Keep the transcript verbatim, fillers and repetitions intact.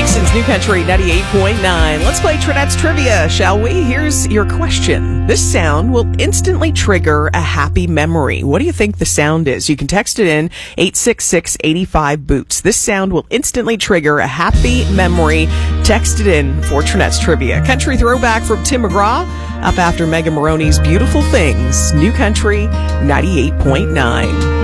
Dixon's New Country ninety-eight point nine. Let's play Trinette's Trivia, shall we? Here's your question. This sound will instantly trigger a happy memory. What do you think the sound is? You can text it in eight six six, eight five, boots. This sound will instantly trigger a happy memory. Text it in for Trinette's Trivia. Country throwback from Tim McGraw, up after Megan Maroney's Beautiful Things. New Country ninety-eight point nine.